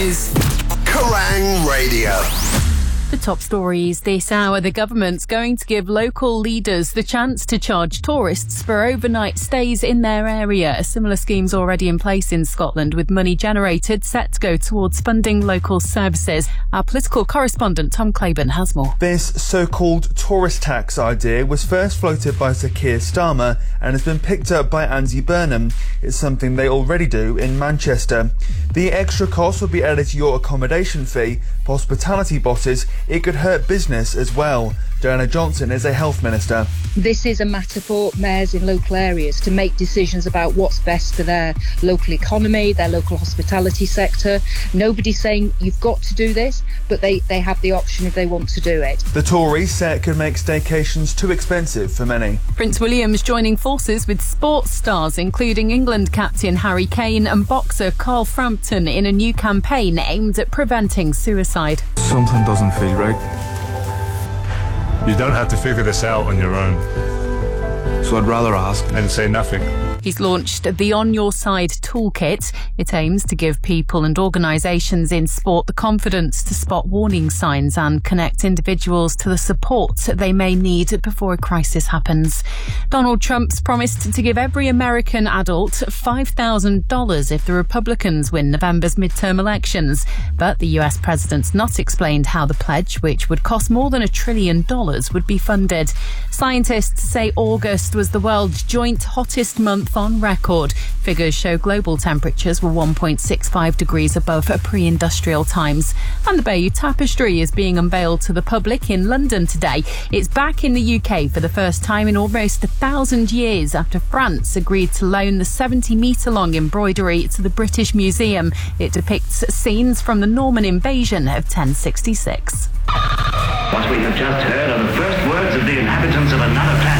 Is Kerrang Radio. The top stories this hour. The government's going to give local leaders the chance to charge tourists for overnight stays in their area. A similar scheme's already in place in Scotland, with money generated set to go towards funding local services. Our political correspondent Tom Claiborne has more. This so-called tourist tax idea was first floated by Sir Keir Starmer and has been picked up by Andy Burnham. It's something they already do in Manchester. The extra cost will be added to your accommodation fee. For hospitality bosses, it could hurt business as well. Diana Johnson is a health minister. This is a matter for mayors in local areas to make decisions about what's best for their local economy, their local hospitality sector. Nobody's saying you've got to do this, but they have the option if they want to do it. The Tories say it could make staycations too expensive for many. Prince William's joining forces with sports stars, including England captain Harry Kane and boxer Carl Frampton, in a new campaign aimed at preventing suicide. Something doesn't feel right. You don't have to figure this out on your own. So I'd rather ask and say nothing. He's launched the On Your Side toolkit. It aims to give people and organisations in sport the confidence to spot warning signs and connect individuals to the support they may need before a crisis happens. Donald Trump's promised to give every American adult $5,000 if the Republicans win November's midterm elections. But the US president's not explained how the pledge, which would cost more than $1 trillion, would be funded. Scientists say August was the world's joint hottest month on record. Figures show global temperatures were 1.65 degrees above pre-industrial times. And the Bayeux Tapestry is being unveiled to the public in London today. It's back in the UK for the first time in almost 1,000 years after France agreed to loan the 70-metre-long embroidery to the British Museum. It depicts scenes from the Norman invasion of 1066. What we have just heard are the first words of the inhabitants of another planet.